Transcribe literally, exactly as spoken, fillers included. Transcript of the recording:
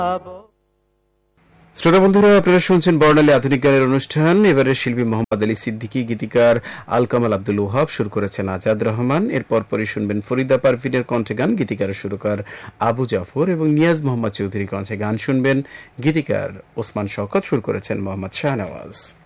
শ্রোতা বন্ধুরা, আপনারা শুনছেন বর্ণালী আধুনিক গানের অনুষ্ঠান। এবারে শিল্পী মোহাম্মদ আলী সিদ্দিকী, গীতিকার আল কামাল আব্দুল ওহাব, সুর করেছেন আজাদ রহমান। এরপর পরই শুনবেন ফরিদা পারভিনের কণ্ঠে গান, গীতিকার সুরকার আবু জাফর, এবং নিয়াজ মোহাম্মদ চৌধুরী কণ্ঠে গান শুনবেন, গীতিকার ওসমান শওকত, সুর করেছেন মোহাম্মদ শাহনওয়াজ।